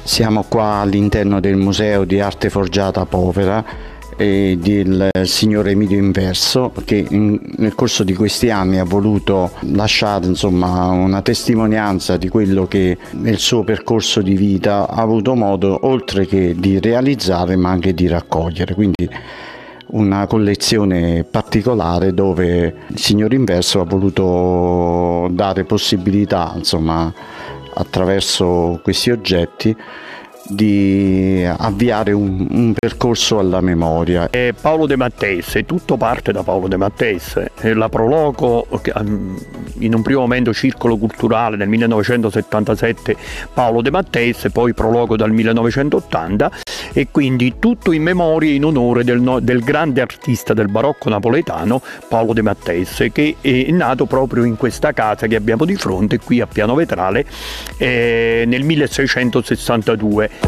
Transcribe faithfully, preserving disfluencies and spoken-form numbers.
Siamo qua all'interno del Museo di Arte Forgiata Povera e del signor Emilio Inverso, che in, nel corso di questi anni ha voluto lasciare insomma una testimonianza di quello che nel suo percorso di vita ha avuto modo oltre che di realizzare ma anche di raccogliere. Quindi una collezione particolare dove il signor Inverso ha voluto dare possibilità, insomma, attraverso questi oggetti di avviare un, un percorso alla memoria. E Paolo De Matteis, tutto parte da Paolo De Matteis, la Proloco in un primo momento Circolo Culturale nel millenovecentosettantasette Paolo De Matteis, poi Prologo dal millenovecentottanta, e quindi tutto in memoria e in onore del, no, del grande artista del barocco napoletano Paolo De Matteis, che è nato proprio in questa casa che abbiamo di fronte qui a Piano Vetrale eh, nel milleseicentosessantadue.